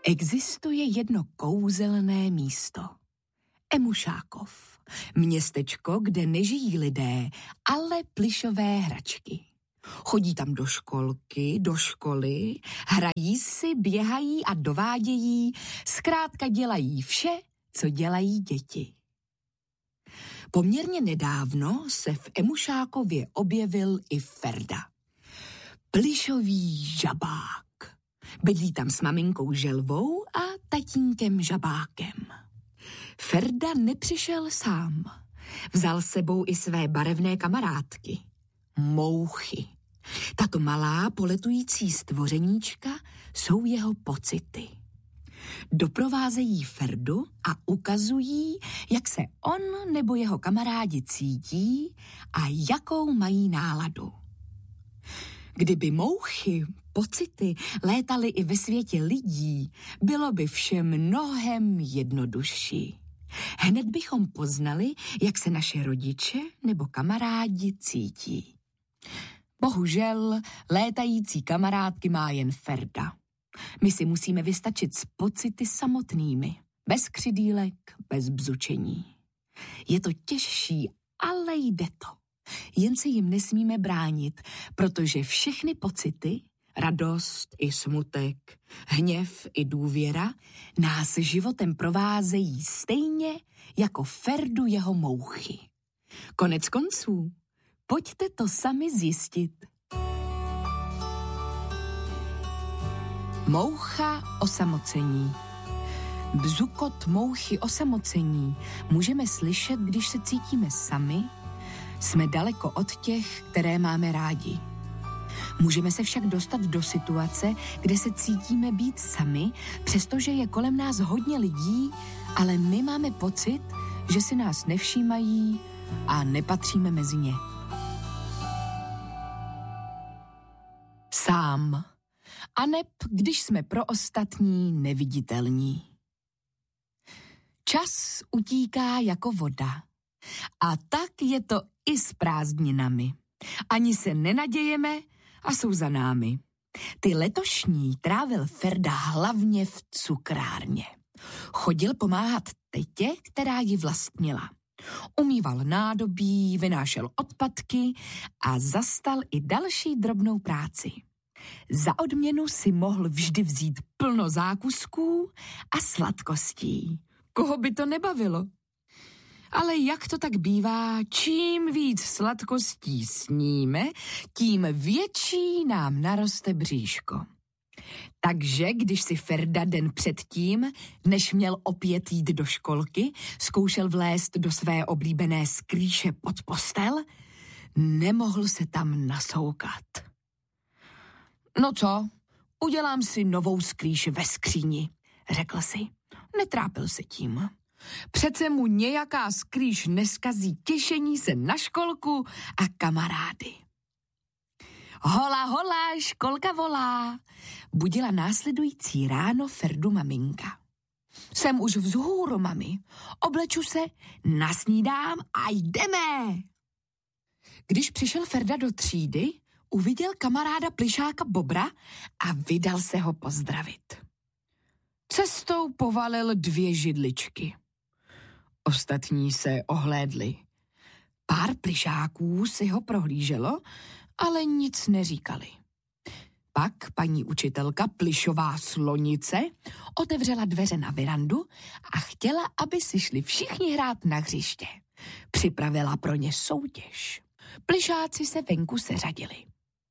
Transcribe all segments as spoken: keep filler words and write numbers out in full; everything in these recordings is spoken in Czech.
Existuje jedno kouzelné místo. Emušákov. Městečko, kde nežijí lidé, ale plyšové hračky. Chodí tam do školky, do školy, hrají si, běhají a dovádějí, zkrátka dělají vše, co dělají děti. Poměrně nedávno se v Emušákově objevil i Ferda. Plyšový žabák. Bydlí tam s maminkou Želvou a tatínkem Žabákem. Ferda nepřišel sám. Vzal s sebou i své barevné kamarádky. Mouchy. Tato malá poletující stvořeníčka jsou jeho pocity. Doprovázejí Ferdu a ukazují, jak se on nebo jeho kamarádi cítí a jakou mají náladu. Kdyby mouchy, pocity létaly i ve světě lidí, bylo by vše mnohem jednodušší. Hned bychom poznali, jak se naše rodiče nebo kamarádi cítí. Bohužel létající kamarádky má jen Ferda. My si musíme vystačit s pocity samotnými, bez křidýlek, bez bzučení. Je to těžší, ale jde to. Jen se jim nesmíme bránit, protože všechny pocity, radost i smutek, hněv i důvěra, nás životem provázejí stejně jako Ferdu jeho mouchy. Konec konců, pojďte to sami zjistit. Moucha osamocení. Bzukot mouchy osamocení můžeme slyšet, když se cítíme sami, jsme daleko od těch, které máme rádi. Můžeme se však dostat do situace, kde se cítíme být sami, přestože je kolem nás hodně lidí, ale my máme pocit, že si nás nevšímají a nepatříme mezi ně. Sám. Aneb když jsme pro ostatní neviditelní. Čas utíká jako voda. A tak je to i s prázdninami. Ani se nenadějeme a jsou za námi. Ty letošní trávil Ferda hlavně v cukrárně. Chodil pomáhat tetě, která ji vlastnila. Umýval nádobí, vynášel odpadky a zastal i další drobnou práci. Za odměnu si mohl vždy vzít plno zákusků a sladkostí. Koho by to nebavilo? Ale jak to tak bývá, čím víc sladkostí sníme, tím větší nám naroste bříško. Takže když si Ferda den předtím, než měl opět jít do školky, zkoušel vlézt do své oblíbené skrýše pod postel, nemohl se tam nasoukat. No co, udělám si novou skrýš ve skříni, řekl si. Netrápil se tím. Přece mu nějaká skrýš neskazí těšení se na školku a kamarády. Hola, hola, školka volá, budila následující ráno Ferdu maminka. Jsem už vzhůru, mami, obleču se, nasnídám a jdeme. Když přišel Ferda do třídy, uviděl kamaráda plyšáka Bobra a vydal se ho pozdravit. Cestou povalil dvě židličky. Ostatní se ohlédli. Pár plyšáků si ho prohlíželo, ale nic neříkali. Pak paní učitelka plyšová slonice otevřela dveře na verandu a chtěla, aby si šli všichni hrát na hřiště. Připravila pro ně soutěž. Plyšáci se venku seřadili.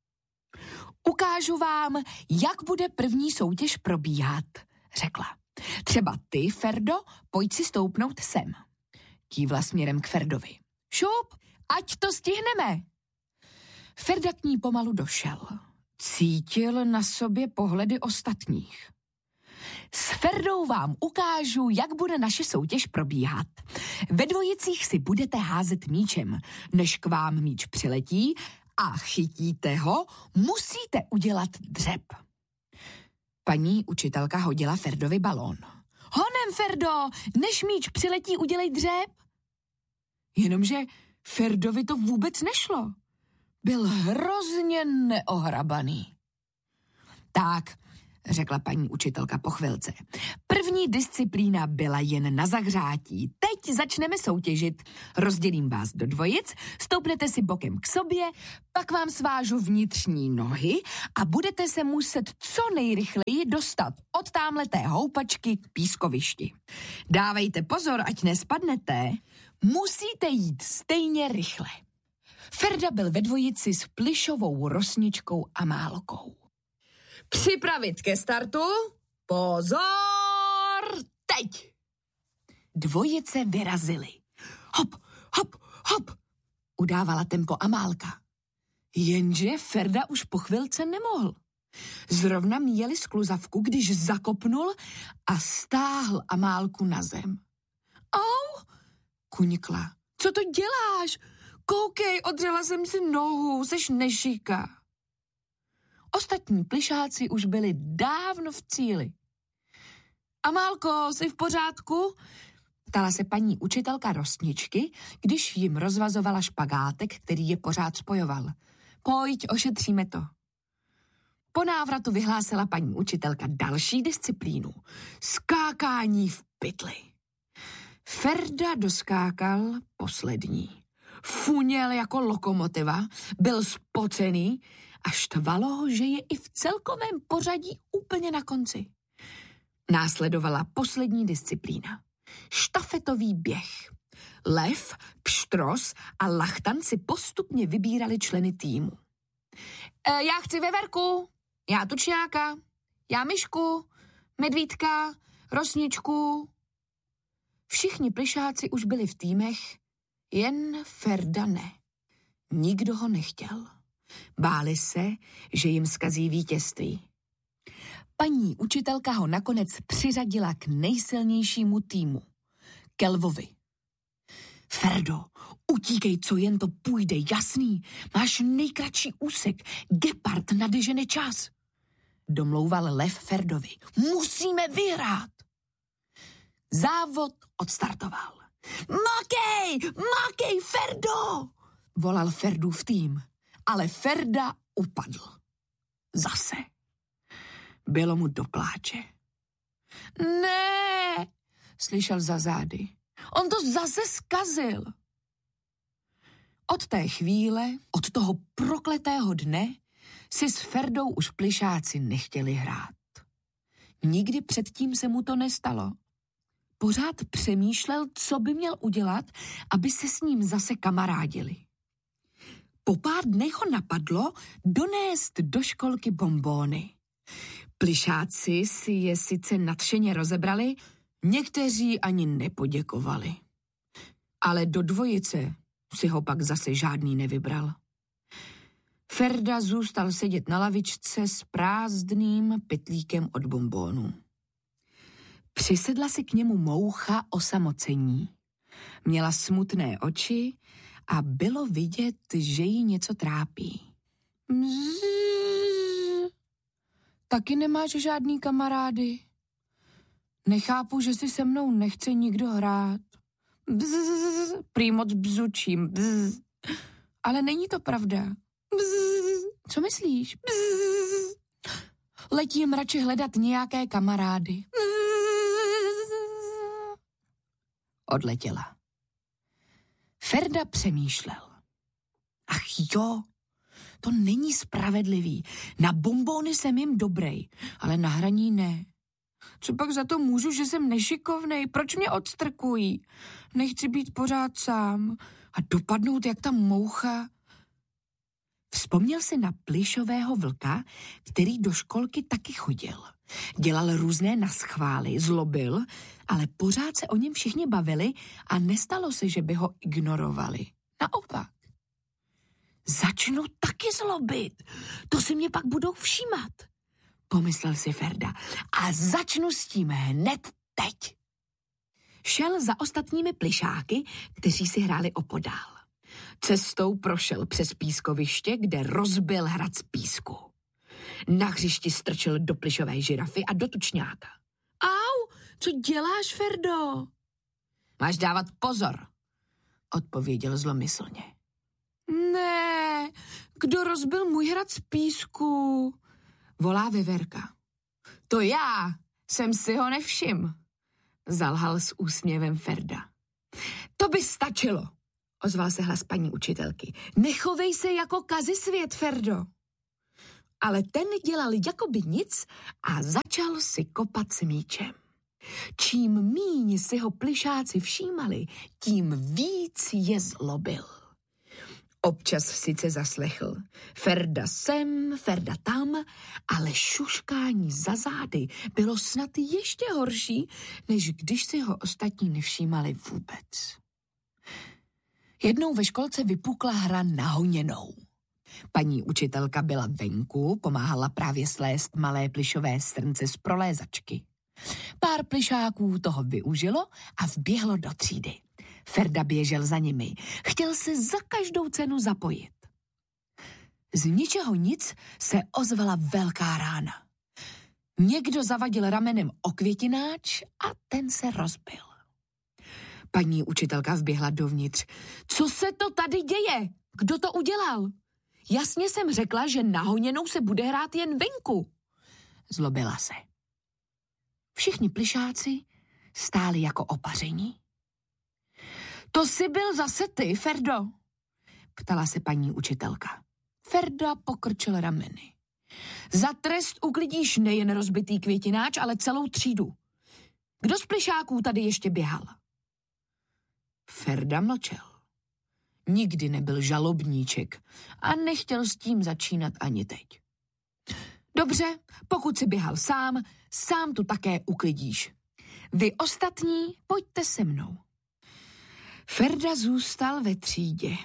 Ukážu vám, jak bude první soutěž probíhat, řekla. Třeba ty, Ferdo, pojď si stoupnout sem. Kývla směrem k Ferdovi. Šup, ať to stihneme. Ferda k ní pomalu došel. Cítil na sobě pohledy ostatních. S Ferdou vám ukážu, jak bude naše soutěž probíhat. Ve dvojicích si budete házet míčem. Než k vám míč přiletí a chytíte ho, musíte udělat dřep. Paní učitelka hodila Ferdovi balón. Honem, Ferdo, než míč přiletí, udělej dřep. Jenomže Ferdovi to vůbec nešlo. Byl hrozně neohrabaný. Tak, řekla paní učitelka po chvilce. První disciplína byla jen na zahřátí. Teď začneme soutěžit. Rozdělím vás do dvojic, stoupnete si bokem k sobě, pak vám svážu vnitřní nohy a budete se muset co nejrychleji dostat od támhleté houpačky k pískovišti. Dávejte pozor, ať nespadnete. Musíte jít stejně rychle. Ferda byl ve dvojici s Plyšovou Rosničkou Amálkou. Připravit ke startu? Pozor! Teď! Dvojice vyrazily. Hop, hop, hop, udávala tempo Amálka. Jenže Ferda už po chvilce nemohl. Zrovna míjeli skluzavku, když zakopnul a stáhl Amálku na zem. Au, kuňkla. Co to děláš? Koukej, odřela jsem si nohu, seš nešika. Ostatní plyšáci už byli dávno v cíli. Amálko, jsi v pořádku? Ptala se paní učitelka Rosničky, když jim rozvazovala špagátek, který je pořád spojoval. Pojď, ošetříme to. Po návratu vyhlásila paní učitelka další disciplínu. Skákání v pytli. Ferda doskákal poslední. Funěl jako lokomotiva, byl spocený a štvalo ho, že je i v celkovém pořadí úplně na konci. Následovala poslední disciplína. Štafetový běh. Lev, Pštros a Lachtan si postupně vybírali členy týmu. E, já chci Veverku, já Tučňáka, já Myšku, Medvídka, Rosničku. Všichni plyšáci už byli v týmech, jen Ferda ne. Nikdo ho nechtěl. Báli se, že jim zkazí vítězství. Paní učitelka ho nakonec přiřadila k nejsilnějšímu týmu. Ke lvovi. Ferdo, utíkej, co jen to půjde, jasný. Máš nejkratší úsek. Gepard nadežene čas. Domlouval lev Ferdovi. Musíme vyhrát. Závod odstartoval. Makej, makej, Ferdo! Volal Ferdův tým, ale Ferda upadl. Zase. Bylo mu do pláče. Ne, slyšel za zády. On to zase zkazil. Od té chvíle, od toho prokletého dne, si s Ferdou už plyšáci nechtěli hrát. Nikdy předtím se mu to nestalo. Pořád přemýšlel, co by měl udělat, aby se s ním zase kamarádili. Po pár dnech ho napadlo donést do školky bonbóny. Plyšáci si je sice nadšeně rozebrali, někteří ani nepoděkovali. Ale do dvojice si ho pak zase žádný nevybral. Ferda zůstal sedět na lavičce s prázdným pytlíkem od bonbónů. Přisedla si k němu moucha osamocení. Měla smutné oči a bylo vidět, že jí něco trápí. Bzzz. Taky nemáš žádný kamarády. Nechápu, že si se mnou nechce nikdo hrát. Bzzz. Prý moc bzučím. Bzzz. Ale není to pravda. Bzzz. Co myslíš? Bzzz. Letím radši hledat nějaké kamarády. Bzzz. Odletěla. Ferda přemýšlel. Ach jo, to není spravedlivý. Na bonbóny jsem jim dobrý, ale na hraní ne. Co pak za to můžu, že jsem nešikovnej? Proč mě odstrkují? Nechci být pořád sám a dopadnout jak ta moucha. Vzpomněl si na plyšového vlka, který do školky taky chodil. Dělal různé naschvály, zlobil, ale pořád se o něm všichni bavili a nestalo se, že by ho ignorovali. Naopak. Začnu taky zlobit, to si mě pak budou všímat, pomyslel si Ferda. A začnu s tím hned teď. Šel za ostatními plyšáky, kteří si hráli opodál. Cestou prošel přes pískoviště, kde rozbil hrad z písku. Na hřišti strčil do plyšové žirafy a do tučňáka. Au, co děláš, Ferdo? Máš dávat pozor, odpověděl zlomyslně. Ne, kdo rozbil můj hrad z písku? Volá Veverka. To já jsem si ho nevšiml, zalhal s úsměvem Ferda. To by stačilo, ozval se hlas paní učitelky. Nechovej se jako kazisvět, Ferdo. Ale ten dělal jakoby nic a začal si kopat s míčem. Čím míň si ho plišáci všímali, tím víc je zlobil. Občas sice zaslechl Ferda sem, Ferda tam, ale šuškání za zády bylo snad ještě horší, než když si ho ostatní nevšímali vůbec. Jednou ve školce vypukla hra na honěnou. Paní učitelka byla venku, pomáhala právě slést malé plišové srnce z prolézačky. Pár plišáků toho využilo a vběhlo do třídy. Ferda běžel za nimi. Chtěl se za každou cenu zapojit. Z ničeho nic se ozvala velká rána. Někdo zavadil ramenem o květináč a ten se rozbil. Paní učitelka vběhla dovnitř. Co se to tady děje? Kdo to udělal? Jasně jsem řekla, že na honěnou se bude hrát jen venku. Zlobila se. Všichni plišáci stáli jako opaření. To jsi byl zase ty, Ferdo? Ptala se paní učitelka. Ferda pokrčil rameny. Za trest uklidíš nejen rozbitý květináč, ale celou třídu. Kdo z plišáků tady ještě běhal? Ferda mlčel. Nikdy nebyl žalobníček a nechtěl s tím začínat ani teď. Dobře, pokud si běhal sám, sám tu také uklidíš. Vy ostatní pojďte se mnou. Ferda zůstal ve třídě.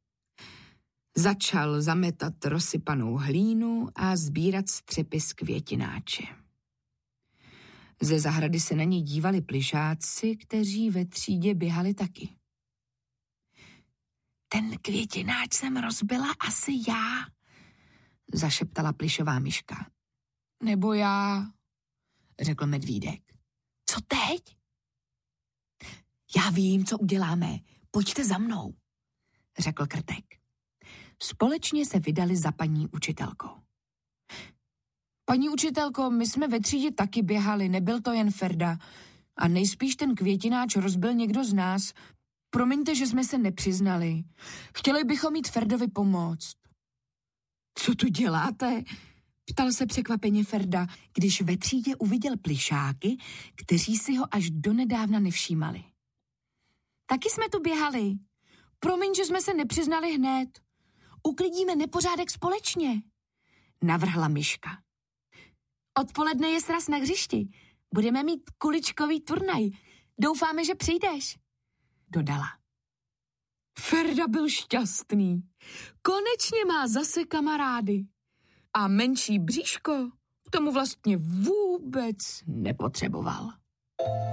Začal zametat rozsypanou hlínu a sbírat střepy z květináče. Ze zahrady se na něj dívali plišáci, kteří ve třídě běhali taky. Ten květináč jsem rozbila asi já, zašeptala plišová myška. Nebo já, řekl medvídek. Co teď? Já vím, co uděláme. Pojďte za mnou, řekl krtek. Společně se vydali za paní učitelkou. Paní učitelko, my jsme ve třídě taky běhali, nebyl to jen Ferda. A nejspíš ten květináč rozbil někdo z nás. Promiňte, že jsme se nepřiznali. Chtěli bychom mít Ferdovi pomoct. Co tu děláte? Ptal se překvapeně Ferda, když ve třídě uviděl plišáky, kteří si ho až donedávna nevšímali. Taky jsme tu běhali. Promiň, že jsme se nepřiznali hned. Uklidíme nepořádek společně, navrhla myška. Odpoledne je sraz na hřišti. Budeme mít kuličkový turnaj. Doufáme, že přijdeš, dodala. Ferda byl šťastný. Konečně má zase kamarády. A menší bříško k tomu vlastně vůbec nepotřeboval.